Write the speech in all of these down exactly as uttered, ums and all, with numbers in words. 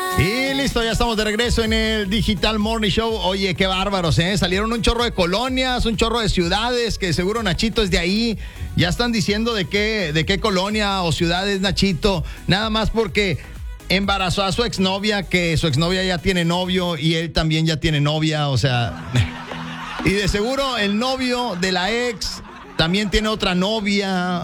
Y listo, ya estamos de regreso en el Digital Morning Show. Oye, qué bárbaros, ¿eh? Salieron un chorro de colonias, un chorro de ciudades, que seguro Nachito es de ahí. Ya están diciendo de qué, de qué colonia o ciudad es Nachito. Nada más porque embarazó a su exnovia, que su exnovia ya tiene novio y él también ya tiene novia, o sea... Y de seguro el novio de la ex también tiene otra novia...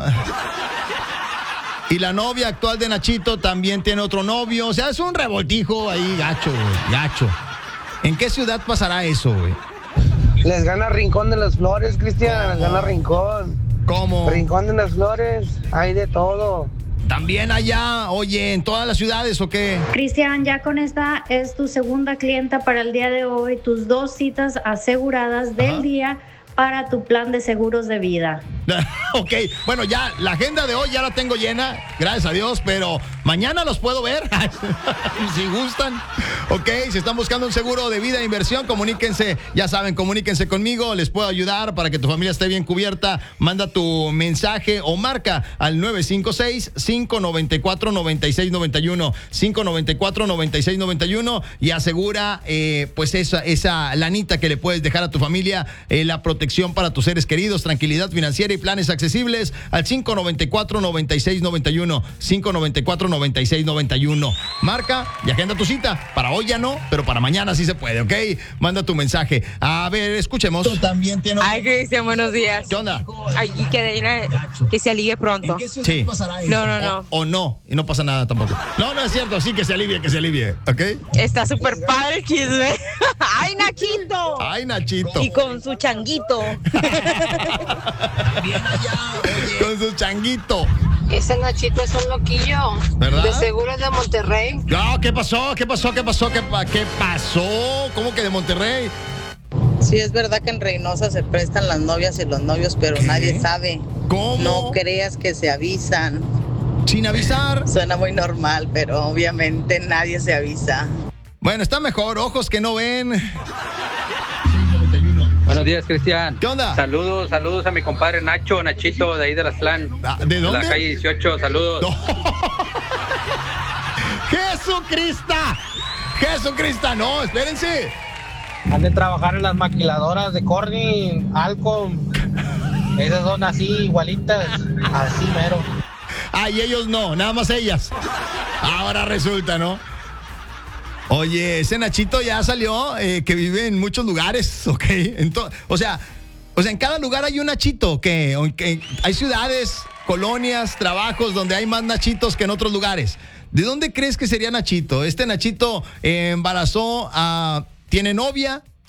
Y la novia actual de Nachito también tiene otro novio. O sea, es un revoltijo ahí, gacho, güey, gacho. ¿En qué ciudad pasará eso, güey? Les gana Rincón de las Flores, Cristian. Les gana Rincón. ¿Cómo? Rincón de las Flores. Hay de todo. ¿También allá, oye, en todas las ciudades o qué? Cristian, ya con esta es tu segunda clienta para el día de hoy. Tus dos citas aseguradas del Ajá. día para tu plan de seguros de vida. Ok, bueno, ya la agenda de hoy ya la tengo llena, gracias a Dios, pero mañana los puedo ver, si gustan. Ok, si están buscando un seguro de vida e inversión, comuníquense, ya saben, comuníquense conmigo, les puedo ayudar para que tu familia esté bien cubierta. Manda tu mensaje o marca al nueve cinco seis, cinco nueve cuatro, nueve seis nueve uno, cinco nueve cuatro, nueve seis nueve uno y asegura eh, pues esa, esa lanita que le puedes dejar a tu familia, eh, la protección para tus seres queridos, tranquilidad financiera y planes accesibles al cinco nueve cuatro, nueve seis nueve uno, cinco nueve cuatro, nueve seis nueve uno. Marca y agenda tu cita. Para hoy ya no, pero para mañana sí se puede, ¿ok? Manda tu mensaje. A ver, escuchemos. Tú también tienes... Ay, Cristian, buenos días. ¿Qué onda? Ay, y que, de una- que se alivie pronto. Sí. No, no, no. O, o no, y no pasa nada tampoco. No, no es cierto, sí, que se alivie, que se alivie, ¿ok? Está súper padre el chisme. ¡Ay, Nachito! Ay, Nachito. Y con su changuito. Con su changuito. Ese Nachito es un loquillo. ¿Verdad? De seguro es de Monterrey. No, ¿qué pasó? ¿Qué pasó? ¿Qué pasó? ¿Qué, pa- qué pasó? ¿Cómo que de Monterrey? Sí, es verdad que en Reynosa se prestan las novias y los novios, pero ¿Qué? nadie sabe. ¿Cómo? No creas que se avisan. Sin avisar. Suena muy normal, pero obviamente nadie se avisa. Bueno, está mejor, ojos que no ven. Buenos días, Cristian. ¿Qué onda? Saludos, saludos a mi compadre Nacho, Nachito, de ahí de la Slan. Ah, ¿de dónde? De la calle dieciocho, saludos. No. ¡Jesucristo! ¡Jesucristo! No, espérense. Han de trabajar en las maquiladoras de Corning, Alcom. Esas son así, igualitas. Así mero. Ay, ellos no, nada más ellas. Ahora resulta, ¿no? Oye, ese Nachito ya salió, eh, que vive en muchos lugares, ¿ok? Ento- o sea, o sea, en cada lugar hay un Nachito, que, que hay ciudades, colonias, trabajos donde hay más Nachitos que en otros lugares. ¿De dónde crees que sería Nachito? Este Nachito eh, embarazó a... Tiene novia,